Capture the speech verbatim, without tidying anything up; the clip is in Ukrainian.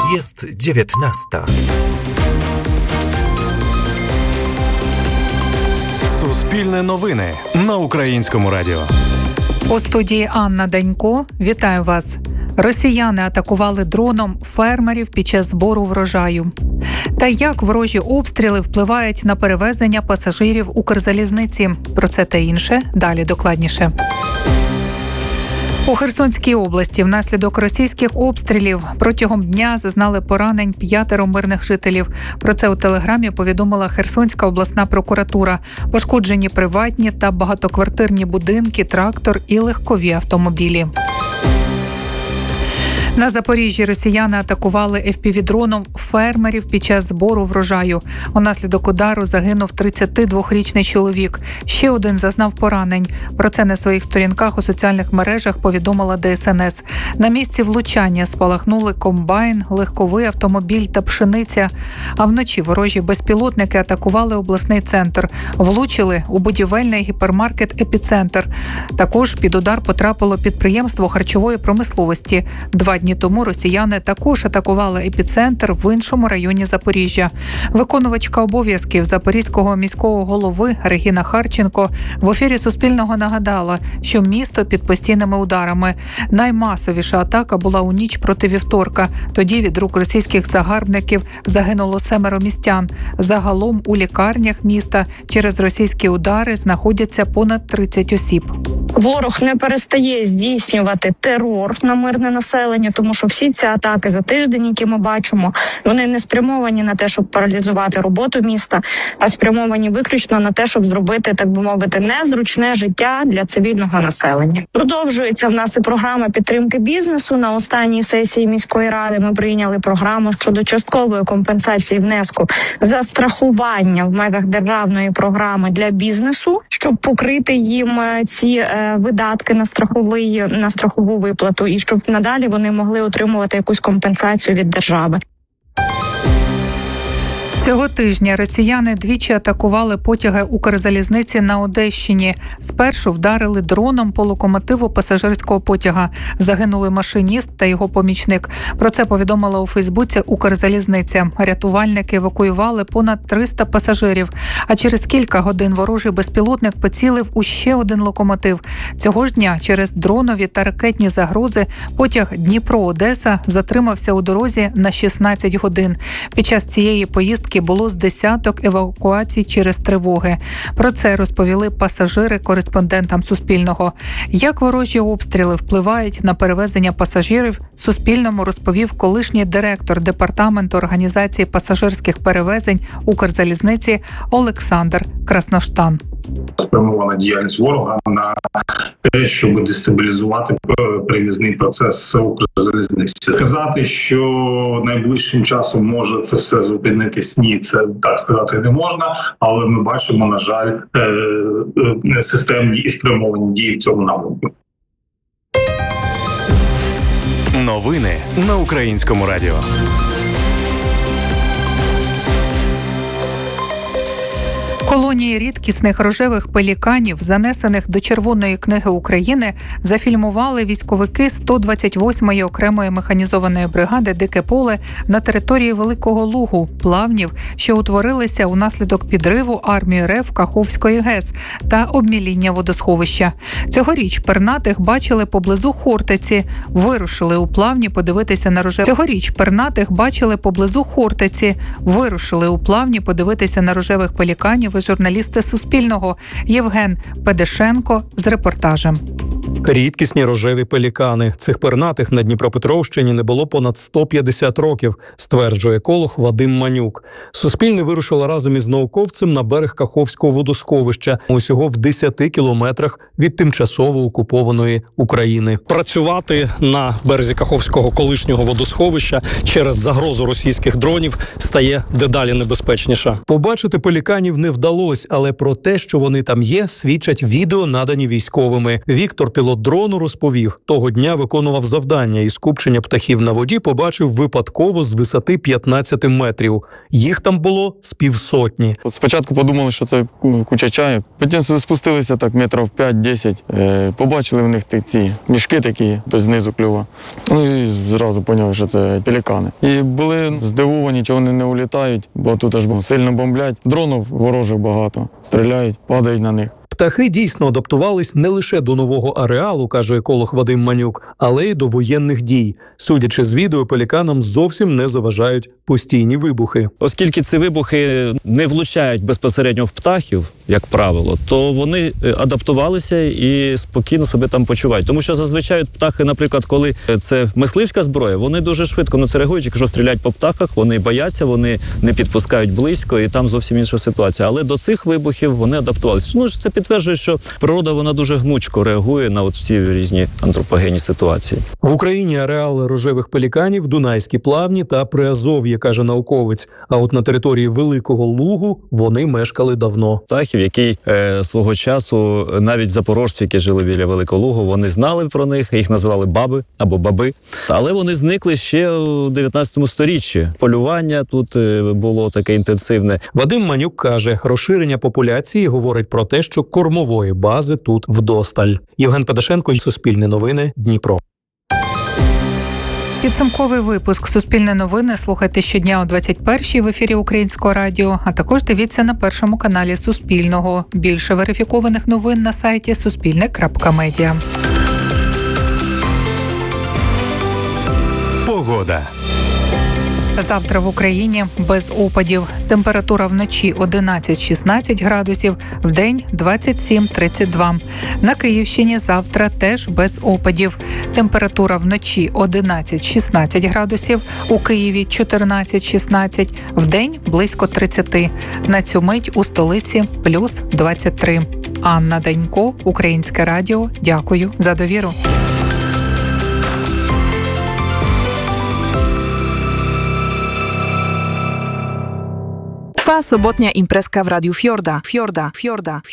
Jest dziewiętnasta. Суспільне новини на Українському радіо. У студії Анна Данько. Вітаю вас. Росіяни атакували дроном фермерів під час збору врожаю. Та як ворожі обстріли впливають на перевезення пасажирів Укрзалізниці? Про це та інше далі докладніше. У Херсонській області внаслідок російських обстрілів протягом дня зазнали поранень п'ятеро мирних жителів. Про це у Телеграмі повідомила Херсонська обласна прокуратура. Пошкоджені приватні та багатоквартирні будинки, трактор і легкові автомобілі. На Запоріжжі росіяни атакували еф пі ві-дроном фермерів під час збору врожаю. Унаслідок удару загинув тридцятидвохрічний чоловік. Ще один зазнав поранень. Про це на своїх сторінках у соціальних мережах повідомила де ес ен ес. На місці влучання спалахнули комбайн, легковий автомобіль та пшениця. А вночі ворожі безпілотники атакували обласний центр. Влучили у будівельний гіпермаркет «Епіцентр». Також під удар потрапило підприємство харчової промисловості. Два дні тому росіяни також атакували епіцентр в іншому районі Запоріжжя. Виконувачка обов'язків Запорізького міського голови Регіна Харченко в ефірі Суспільного нагадала, що місто під постійними ударами. Наймасовіша атака була у ніч проти вівторка. Тоді від рук російських загарбників загинуло семеро містян. Загалом у лікарнях міста через російські удари знаходяться понад тридцять осіб. Ворог не перестає здійснювати терор на мирне населення, тому що всі ці атаки за тиждень, які ми бачимо, вони не спрямовані на те, щоб паралізувати роботу міста, а спрямовані виключно на те, щоб зробити, так би мовити, незручне життя для цивільного населення. Продовжується в нас і програма підтримки бізнесу. На останній сесії міської ради ми прийняли програму щодо часткової компенсації внеску за страхування в межах державної програми для бізнесу, щоб покрити їм ці видатки на страховий, на страхову виплату, і щоб надалі вони могли отримувати якусь компенсацію від держави. Цього тижня росіяни двічі атакували потяги Укрзалізниці на Одещині. Спершу вдарили дроном по локомотиву пасажирського потяга. Загинули машиніст та його помічник. Про це повідомила у Фейсбуці Укрзалізниця. Рятувальники евакуювали понад триста пасажирів. А через кілька годин ворожий безпілотник поцілив у ще один локомотив. Цього ж дня через дронові та ракетні загрози потяг Дніпро-Одеса затримався у дорозі на шістнадцять годин. Під час цієї поїздки було з десяток евакуацій через тривоги. Про це розповіли пасажири кореспондентам Суспільного. Як ворожі обстріли впливають на перевезення пасажирів, Суспільному розповів колишній директор департаменту організації пасажирських перевезень Укрзалізниці Олександр Красноштан. Спрямована діяльність ворога на те, щоб дестабілізувати перевізний процес Укрзалізниці. Сказати, що найближчим часом може це все зупинитись, ні, це так сказати не можна, але ми бачимо, на жаль, системні і спрямовані дії в цьому напрямку. Новини на Українському радіо. Колонії рідкісних рожевих пеліканів, занесених до Червоної книги України, зафільмували військовики сто двадцять восьмої окремої механізованої бригади «Дике поле» на території Великого Лугу, плавнів, що утворилися унаслідок підриву армії РФ Каховської ГЕС та обміління водосховища. Цьогоріч пернатих бачили поблизу Хортиці, вирушили у плавні подивитися на рожевих. Цьогоріч пернатих бачили поблизу Хортиці, вирушили у плавні подивитися на рожевих пеліканів журналісти Суспільного Євген Педешенко з репортажем. Рідкісні рожеві пелікани. Цих пернатих на Дніпропетровщині не було понад сто п'ятдесят років, стверджує еколог Вадим Манюк. Суспільне вирушило разом із науковцем на берег Каховського водосховища, усього в десяти кілометрах від тимчасово окупованої України. Працювати на березі Каховського колишнього водосховища через загрозу російських дронів стає дедалі небезпечніше. Побачити пеліканів не вдалося, але про те, що вони там є, свідчать відео, надані військовими. Віктор пілот дрону розповів, того дня виконував завдання і скупчення птахів на воді побачив випадково з висоти п'ятнадцять метрів. Їх там було з півсотні. Спочатку подумали, що це куча чайок. Потім спустилися так метрів п'ять-десять. Побачили в них ці мішки такі, тобто знизу клюва. Ну і зразу поняли, що це пелікани. І були здивовані, чого вони не улітають, бо тут аж сильно бомблять. Дронів ворожих багато. Стріляють, падають на них. Птахи дійсно адаптувались не лише до нового ареалу, каже еколог Вадим Манюк, але й до воєнних дій. Судячи з відео, пеліканам зовсім не заважають постійні вибухи. Оскільки ці вибухи не влучають безпосередньо в птахів, як правило, то вони адаптувалися і спокійно себе там почувають. Тому що зазвичай птахи, наприклад, коли це мисливська зброя, вони дуже швидко на це реагують. Якщо стріляють по птахах, вони бояться, вони не підпускають близько, і там зовсім інша ситуація. Але до цих вибухів вони адаптувалися. Ну, це підтверджує, що природа вона дуже гнучко реагує на от всі різні антропогенні ситуації. В Україні ареали рожевих пеліканів, Дунайські плавні та Приазов'я, каже науковець. А от на території Великого Лугу вони мешкали давно. Птахів, які е, свого часу, навіть запорожці, які жили біля Великого Лугу, вони знали про них, їх називали баби або баби. Але вони зникли ще у дев'ятнадцятому сторіччі. Полювання тут було таке інтенсивне. Вадим Манюк каже, розширення популяції говорить про те, що кормової бази тут вдосталь. Євген Педашенко, Суспільне новини, Дніпро. Підсумковий випуск «Суспільне новини» слухайте щодня о двадцять першій в ефірі Українського радіо, а також дивіться на першому каналі Суспільного. Більше верифікованих новин на сайті суспільне крапка медіа. Погода. Завтра в Україні без опадів. Температура вночі одинадцять-шістнадцять градусів, вдень двадцять сім тридцять два. На Київщині завтра теж без опадів. Температура вночі одинадцять-шістнадцять градусів, у Києві чотирнадцять-шістнадцять, вдень близько тридцять. На цю мить у столиці плюс двадцять три. Анна Данько, Українське радіо. Дякую за довіру. Trwa sobotnia imprezka w Radiu Fiorda. Fiorda, Fiorda.